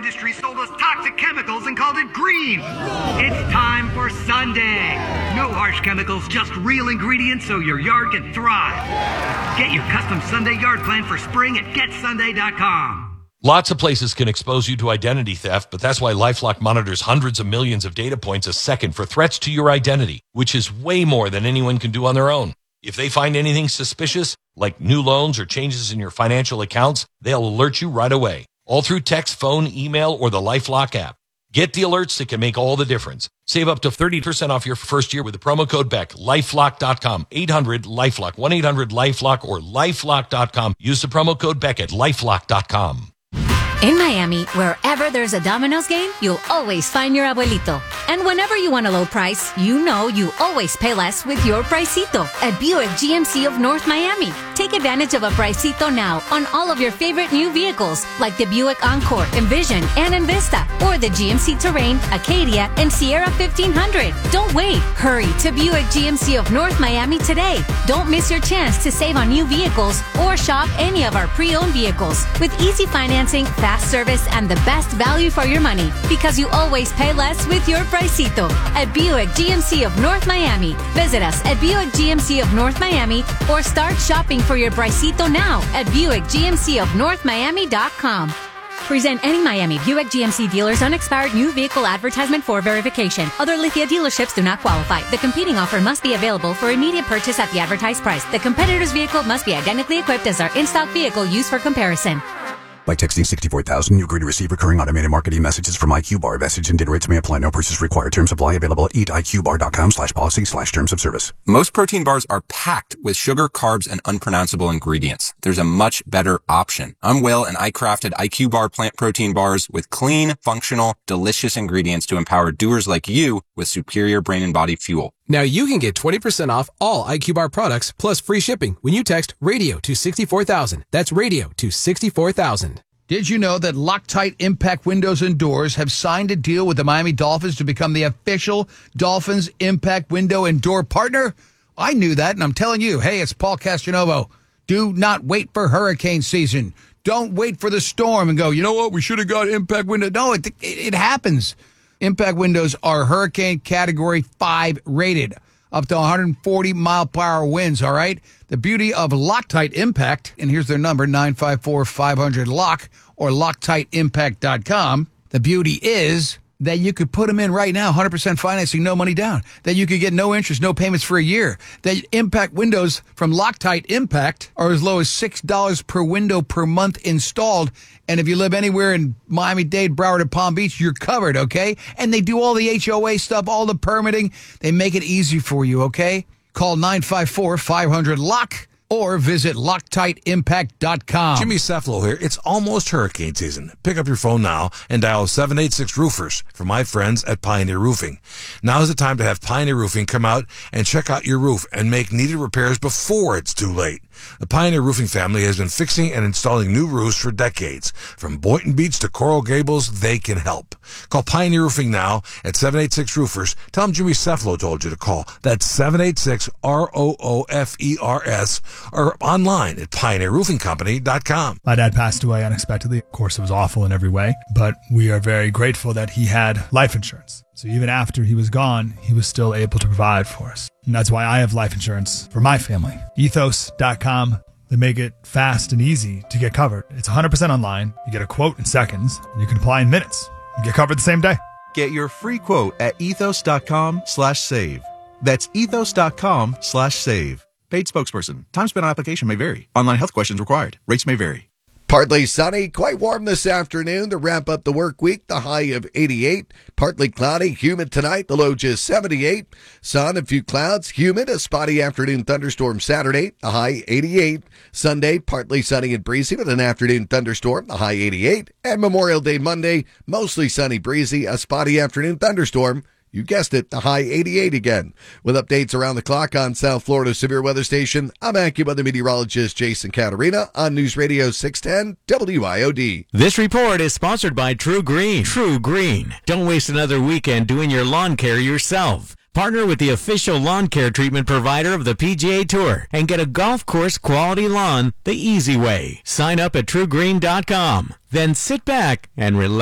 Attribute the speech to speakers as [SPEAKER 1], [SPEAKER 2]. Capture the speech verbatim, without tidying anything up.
[SPEAKER 1] industry sold us toxic chemicals and called it green. It's time for Sunday. No harsh chemicals, just real ingredients so your yard can thrive. Get your custom Sunday yard plan for spring at get sunday dot com.
[SPEAKER 2] Lots of places can expose you to identity theft, but that's why LifeLock monitors hundreds of millions of data points a second for threats to your identity, which is way more than anyone can do on their own. If they find anything suspicious, like new loans or changes in your financial accounts, they'll alert you right away, all through text, phone, email, or the LifeLock app. Get the alerts that can make all the difference. Save up to thirty percent off your first year with the promo code Beck. LifeLock dot com, eight hundred LifeLock, one eight hundred LifeLock, or LifeLock dot com. Use the promo code Beck at LifeLock dot com.
[SPEAKER 3] In Miami, wherever there's a Domino's game, you'll always find your abuelito. And whenever you want a low price, you know you always pay less with your Pricito at Buick G M C of North Miami. Take advantage of a Pricito now on all of your favorite new vehicles like the Buick Encore, Envision, and Envista, or the G M C Terrain, Acadia, and Sierra fifteen hundred. Don't wait. Hurry to Buick G M C of North Miami today. Don't miss your chance to save on new vehicles or shop any of our pre-owned vehicles with easy financing, fast service, and the best value for your money, because you always pay less with your Pricito at Buick G M C of North Miami. Visit us at Buick G M C of North Miami or start shopping for your Pricito now at Buick G M C of North Miami dot com. Present any Miami Buick G M C dealer's unexpired new vehicle advertisement for verification. Other Lithia dealerships do not qualify. The competing offer must be available for immediate purchase at the advertised price. The competitor's vehicle must be identically equipped as our in-stock vehicle used for comparison.
[SPEAKER 4] By texting sixty-four thousand, you agree to receive recurring automated marketing messages from I Q Bar. Message and data rates may apply. No purchase required. Terms apply. Available at eat I Q bar dot com slash policy slash terms of service.
[SPEAKER 5] Most protein bars are packed with sugar, carbs, and unpronounceable ingredients. There's a much better option. I'm Will, and I crafted I Q Bar plant protein bars with clean, functional, delicious ingredients to empower doers like you with superior brain and body fuel.
[SPEAKER 6] Now you can get twenty percent off all I Q Bar products plus free shipping when you text radio to sixty-four thousand. That's radio to sixty-four thousand.
[SPEAKER 7] Did you know that Loctite Impact Windows and Doors have signed a deal with the Miami Dolphins to become the official Dolphins Impact Window and Door partner? I knew that, and I'm telling you, hey, it's Paul Castanovo. Do not wait for hurricane season. Don't wait for the storm and go, you know what, we should have got Impact Window. No, it, it, it happens. Impact windows are hurricane category five rated, up to one hundred forty mile per hour winds, all right? The beauty of Loctite Impact, and here's their number, nine five four, five hundred, L O C, or Loctite Impact dot com. The beauty is that you could put them in right now, one hundred percent financing, no money down. That you could get no interest, no payments for a year. That Impact windows from Loctite Impact are as low as six dollars per window per month installed. And if you live anywhere in Miami-Dade, Broward, or Palm Beach, you're covered, okay? And they do all the H O A stuff, all the permitting. They make it easy for you, okay? Call nine five four, five hundred, L O C or visit Loctite Impact dot com.
[SPEAKER 8] Jimmy Cefalo here. It's almost hurricane season. Pick up your phone now and dial seven eight six roofers for my friends at Pioneer Roofing. Now is the time to have Pioneer Roofing come out and check out your roof and make needed repairs before it's too late. The Pioneer Roofing family has been fixing and installing new roofs for decades. From Boynton Beach to Coral Gables, they can help. Call Pioneer Roofing now at seven eight six roofers. Tell them Jimmy Cefalo told you to call. That's seven eight six R O O F E R S, or online at pioneer roofing company dot com.
[SPEAKER 9] My dad passed away unexpectedly. Of course, it was awful in every way, but we are very grateful that he had life insurance. So even after he was gone, he was still able to provide for us. And that's why I have life insurance for my family. ethos dot com. They make it fast and easy to get covered. It's one hundred percent online. You get a quote in seconds, and you can apply in minutes. You get covered the same day.
[SPEAKER 10] Get your free quote at ethos dot com slash save. That's ethos dot com slash save. Paid spokesperson. Time spent on application may vary. Online health questions required. Rates may vary.
[SPEAKER 11] Partly sunny, quite warm this afternoon to wrap up the work week, the high of eighty-eight. Partly cloudy, humid tonight, the low just seventy-eight. Sun, a few clouds, humid, a spotty afternoon thunderstorm Saturday, the high eighty-eight. Sunday, partly sunny and breezy with an afternoon thunderstorm, the high eighty-eight. And Memorial Day Monday, mostly sunny, breezy, a spotty afternoon thunderstorm. You guessed it, the high eighty-eight again. With updates around the clock on South Florida's Severe Weather Station, I'm AccuWeather meteorologist Jason Caterina on News Radio six ten W I O D.
[SPEAKER 12] This report is sponsored by True Green. True Green. Don't waste another weekend doing your lawn care yourself. Partner with the official lawn care treatment provider of the P G A Tour and get a golf course quality lawn the easy way. Sign up at true green dot com. Then sit back and relax.